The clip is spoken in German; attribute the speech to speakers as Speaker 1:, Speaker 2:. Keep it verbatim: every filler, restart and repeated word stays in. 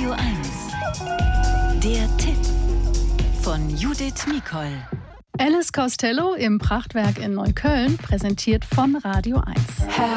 Speaker 1: Radio eins. Der Tipp von Judith Mikol.
Speaker 2: Alice Costello im Prachtwerk in Neukölln, präsentiert von Radio eins.